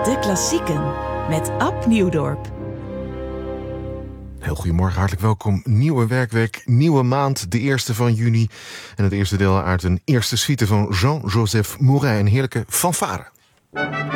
De klassieken met Ab Nieuwdorp. Heel goedemorgen, hartelijk welkom. Nieuwe werkweek, nieuwe maand, de 1e van juni. En het eerste deel uit een eerste suite van Jean-Joseph Mourin, een heerlijke fanfare.